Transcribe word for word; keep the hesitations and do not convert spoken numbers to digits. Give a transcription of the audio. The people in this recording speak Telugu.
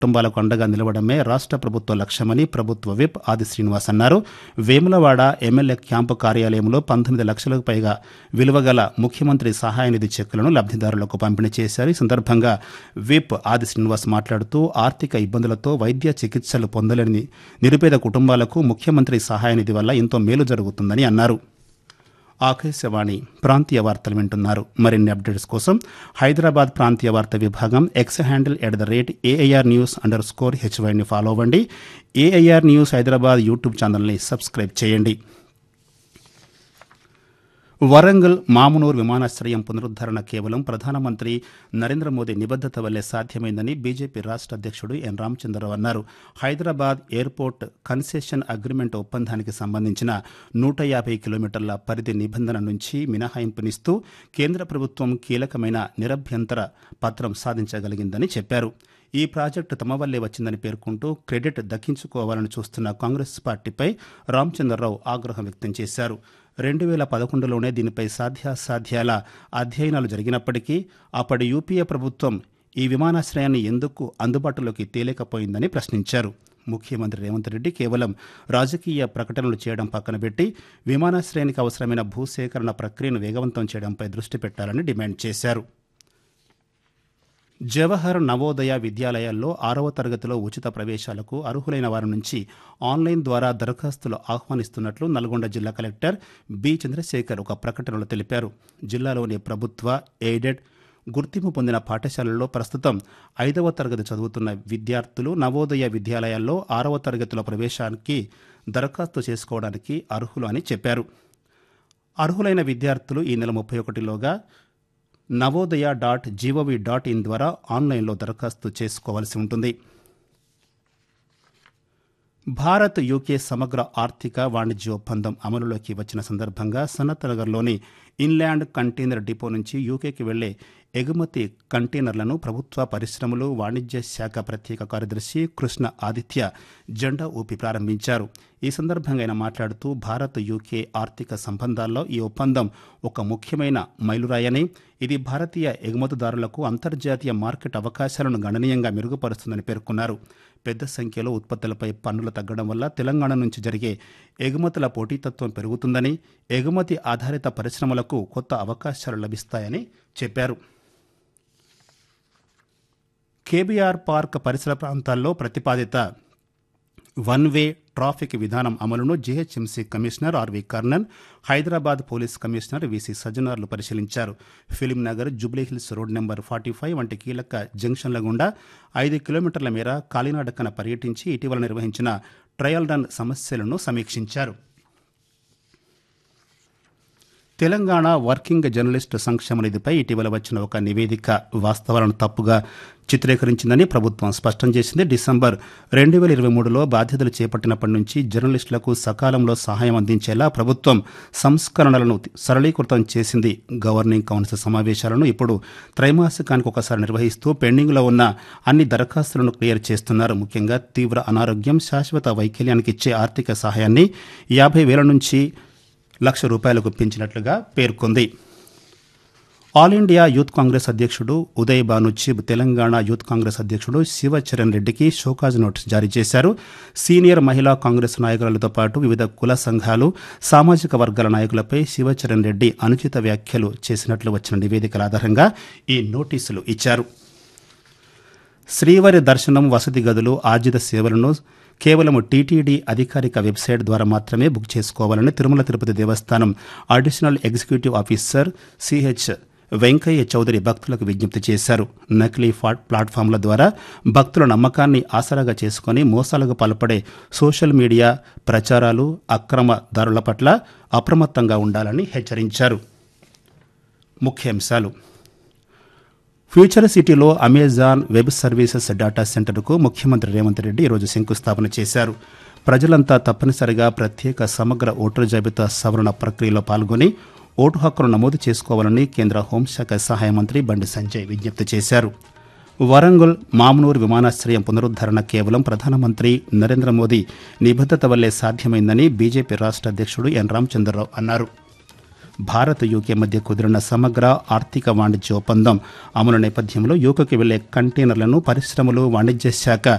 కుటుంబాలకు అండగా నిలవడమే రాష్ట్ర ప్రభుత్వ లక్ష్యమని ప్రభుత్వ విప్ ఆది శ్రీనివాస్ అన్నారు. వేములవాడ ఎమ్మెల్యే క్యాంపు కార్యాలయంలో పంతొమ్మిది లక్షలకు పైగా విలువగల ముఖ్యమంత్రి సహాయ నిధి చెక్కులను లబ్ధిదారులకు పంపిణీ చేశారు. ఈ సందర్భంగా విప్ ఆది శ్రీనివాస్ మాట్లాడుతూ ఆర్థిక ఇబ్బందులతో వైద్య చికిత్సలు పొందలేని నిరుపేద కుటుంబాలకు ముఖ్యమంత్రి సహాయ నిధి వల్ల ఎంతో మేలు జరుగుతుందని అన్నారు. ఆకాశవాణి ప్రాంతీయ వార్తలు వింటున్నారు. మరిన్ని అప్డేట్స్ కోసం హైదరాబాద్ ప్రాంతీయ వార్తా విభాగం X handle at the rate AIR news under score హెచ్వైని follow అవ్వండి. ఏఐఆర్ న్యూస్ హైదరాబాద్ యూట్యూబ్ ఛానల్ని సబ్స్క్రైబ్ చేయండి. వరంగల్ మామునూరు విమానాశ్రయం పునరుద్ధరణ కేవలం ప్రధానమంత్రి నరేంద్ర మోదీ నిబద్ధత వల్లే సాధ్యమైందని బీజేపీ రాష్ట్ర అధ్యక్షుడు ఎన్ రామచంద్రరావు అన్నారు. హైదరాబాద్ ఎయిర్పోర్ట్ కన్సెషన్ అగ్రిమెంట్ ఒప్పందానికి సంబంధించిన నూట యాభై కిలోమీటర్ల పరిధి నిబంధన నుంచి మినహాయింపునిస్తూ కేంద్ర ప్రభుత్వం కీలకమైన నిరభ్యంతర పత్రం సాధించగలిగిందని చెప్పారు. ఈ ప్రాజెక్టు తమ వల్లే వచ్చిందని పేర్కొంటూ క్రెడిట్ దక్కించుకోవాలని చూస్తున్న కాంగ్రెస్ పార్టీపై రామచంద్రరావు ఆగ్రహం వ్యక్తం చేశారు. రెండు వేల పదకొండులోనే దీనిపై సాధ్యాసాధ్యాల అధ్యయనాలు జరిగినప్పటికీ అప్పటి యూపీఏ ప్రభుత్వం ఈ విమానాశ్రయాన్ని ఎందుకు అందుబాటులోకి తేలేకపోయిందని ప్రశ్నించారు. ముఖ్యమంత్రి రేవంత్ రెడ్డి కేవలం రాజకీయ ప్రకటనలు చేయడం పక్కన పెట్టి విమానాశ్రయానికి అవసరమైన భూసేకరణ ప్రక్రియను వేగవంతం చేయడంపై దృష్టి పెట్టాలని డిమాండ్ చేశారు. జవహర్ నవోదయ విద్యాలయాల్లో ఆరవ తరగతిలో ఉచిత ప్రవేశాలకు అర్హులైన వారి నుంచి ఆన్లైన్ ద్వారా దరఖాస్తులు ఆహ్వానిస్తున్నట్లు నల్గొండ జిల్లా కలెక్టర్ బి చంద్రశేఖర్ ఒక ప్రకటనలో తెలిపారు. జిల్లాలోని ప్రభుత్వ, ఎయిడెడ్, గుర్తింపు పొందిన పాఠశాలల్లో ప్రస్తుతం ఐదవ తరగతి చదువుతున్న విద్యార్థులు నవోదయ విద్యాలయాల్లో ఆరవ తరగతిలో ప్రవేశానికి దరఖాస్తు చేసుకోవడానికి అర్హులు అని చెప్పారు. అర్హులైన విద్యార్థులు ఈ నెల ముప్పై ఒకటిలోగా Navodaya dot GOV dot in ద్వారా ఆన్లైన్లో దరఖాస్తు చేసుకోవాల్సి ఉంటుంది. భారత్ యూకే సమగ్ర ఆర్థిక వాణిజ్య ఒప్పందం అమలులోకి వచ్చిన సందర్భంగా సనత్ నగర్లోని ఇన్లాండ్ కంటైనర్ డిపో నుంచి యూకేకి వెళ్లే ఎగుమతి కంటైనర్లను ప్రభుత్వ పరిశ్రమలు వాణిజ్య శాఖ ప్రత్యేక కార్యదర్శి కృష్ణ ఆదిత్య జెండా ఊపి ప్రారంభించారు. ఈ సందర్భంగా ఆయన మాట్లాడుతూ భారత్ యూకే ఆర్థిక సంబంధాల్లో ఈ ఒప్పందం ఒక ముఖ్యమైన మైలురాయని, ఇది భారతీయ ఎగుమతిదారులకు అంతర్జాతీయ మార్కెట్ అవకాశాలను గణనీయంగా మెరుగుపరుస్తుందని పేర్కొన్నారు. పెద్ద సంఖ్యలో ఉత్పత్తులపై పన్నులు తగ్గడం వల్ల తెలంగాణ నుంచి జరిగే ఎగుమతుల పోటీతత్వం పెరుగుతుందని, ఎగుమతి ఆధారిత పరిశ్రమలకు కొత్త అవకాశాలు లభిస్తాయని చెప్పారు. కేబీఆర్ పార్క్ పరిసర ప్రాంతాల్లో ప్రతిపాదిత వన్ వే ట్రాఫిక్ విధానం అమలును GHMC commissioner RV Karnan, Hyderabad police commissioner VC సజ్జనార్లు పరిశీలించారు. Film Nagar, Jubilee Hills road number forty five వంటి కీలక జంక్షన్ల గుండా ఐదు కిలోమీటర్ల మేర కాలినడకన పర్యటించి ఇటీవల నిర్వహించిన ట్రయల్ రన్ సమస్యలను సమీక్షించారు. తెలంగాణ వర్కింగ్ జర్నలిస్టు సంక్షేమ నిధిపై ఇటీవల వచ్చిన ఒక నివేదిక వాస్తవాలను తప్పుగా చిత్రీకరించిందని ప్రభుత్వం స్పష్టం చేసింది. డిసెంబర్ రెండు వేల ఇరవై మూడులో బాధ్యతలు చేపట్టినప్పటి నుంచి జర్నలిస్టులకు సకాలంలో సహాయం అందించేలా ప్రభుత్వం సంస్కరణలను సరళీకృతం చేసింది. గవర్నింగ్ కౌన్సిల్ సమావేశాలను ఇప్పుడు త్రైమాసికానికి ఒకసారి నిర్వహిస్తూ పెండింగ్లో ఉన్న అన్ని దరఖాస్తులను క్లియర్ చేస్తున్నారు. ముఖ్యంగా తీవ్ర అనారోగ్యం, శాశ్వత వైకల్యానికి ఇచ్చే ఆర్థిక సహాయాన్ని యాభై వేల నుంచి లక్ష రూపాయలకు పెంచినట్లుగా పేర్కొంది. ఆల్ ఇండియా యూత్ కాంగ్రెస్ అధ్యక్షుడు ఉదయ్ బానుచి తెలంగాణ యూత్ కాంగ్రెస్ అధ్యక్షుడు శివచరణ్ రెడ్డికి షోకాజ్ నోటీస్ జారీ చేశారు. సీనియర్ మహిళా కాంగ్రెస్ నాయకులతో పాటు వివిధ కుల సంఘాలు, సామాజిక వర్గాల నాయకులపై శివచరణ్ రెడ్డి అనుచిత వ్యాఖ్యలు చేసినట్లు వచ్చిన నివేదికల ఆధారంగా ఈ నోటీసులు ఇచ్చారు. శ్రీవారి దర్శనం, వసతి గదులు, ఆర్జిత సేవలను కేవలం టీటీడీ అధికారిక వెబ్సైట్ ద్వారా మాత్రమే బుక్ చేసుకోవాలని తిరుమల తిరుపతి దేవస్థానం additional executive officer CH Venkaiah Chowdary భక్తులకు విజ్ఞప్తి చేశారు. నకిలీ ప్లాట్ఫామ్ల ద్వారా భక్తుల నమ్మకాన్ని ఆసరాగా చేసుకుని మోసాలకు పాల్పడే సోషల్ మీడియా ప్రచారాలు, అక్రమదారుల పట్ల అప్రమత్తంగా ఉండాలని హెచ్చరించారు. ముఖ్యాంశాలు: ఫ్యూచర్ సిటీలో అమెజాన్ వెబ్ సర్వీసెస్ డేటా సెంటర్కు ముఖ్యమంత్రి రేవంత్ రెడ్డి ఈరోజు శంకుస్థాపన చేశారు. ప్రజలంతా తప్పనిసరిగా ప్రత్యేక సమగ్ర ఓటరు జాబితా సవరణ ప్రక్రియలో పాల్గొని ఓటు హక్కును నమోదు చేసుకోవాలని కేంద్ర హోంశాఖ సహాయ మంత్రి బండి సంజయ్ విజ్ఞప్తి చేశారు. వరంగల్ మామునూరు విమానాశ్రయం పునరుద్ధరణ కేవలం ప్రధానమంత్రి నరేంద్ర మోదీ నిబద్ధత వల్లే సాధ్యమైందని బీజేపీ రాష్ట్ర అధ్యక్షుడు ఎన్ రామచంద్రరావు అన్నారు. భారత్ యూకే మధ్య కుదిరిన సమగ్ర ఆర్థిక వాణిజ్య ఒప్పందం అమలు నేపథ్యంలో యూకేకి వెళ్లే కంటైనర్లను పరిశ్రమలు వాణిజ్య శాఖ